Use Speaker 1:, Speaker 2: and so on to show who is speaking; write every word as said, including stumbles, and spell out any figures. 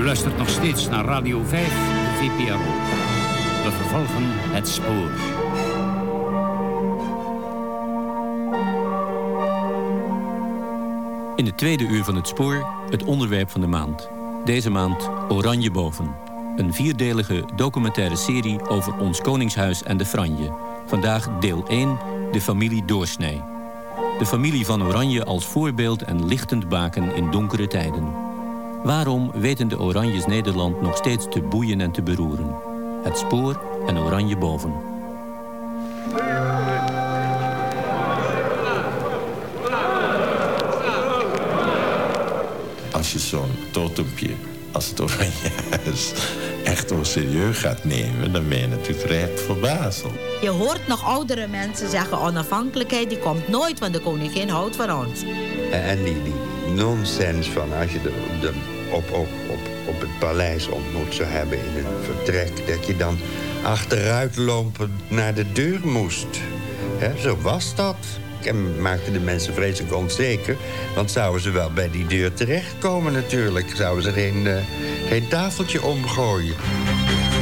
Speaker 1: luistert nog steeds naar Radio vijf, V P R O. We vervolgen Het Spoor.
Speaker 2: In het tweede uur van Het Spoor het onderwerp van de maand. Deze maand Oranje Boven. Een vierdelige documentaire serie over ons koningshuis en de Franje. Vandaag deel één, de familie Doorsnij. De familie van Oranje als voorbeeld en lichtend baken in donkere tijden. Waarom weten de Oranjes Nederland nog steeds te boeien en te beroeren? Het Spoor en Oranje Boven.
Speaker 3: Als je zo'n totempje als het Oranjehuis echt wel serieus gaat nemen, dan ben je natuurlijk rijp voor Basel.
Speaker 4: Je hoort nog oudere mensen zeggen, onafhankelijkheid die komt nooit, want de koningin houdt van ons.
Speaker 5: En die, die nonsens van als je de, de, op, op, op, op het paleis ontmoet zou hebben in een vertrek, dat je dan achteruitlopend naar de deur moest. He, zo was dat. En maakte de mensen vreselijk onzeker. Want zouden ze wel bij die deur terechtkomen natuurlijk. Zouden ze geen, uh, geen tafeltje omgooien.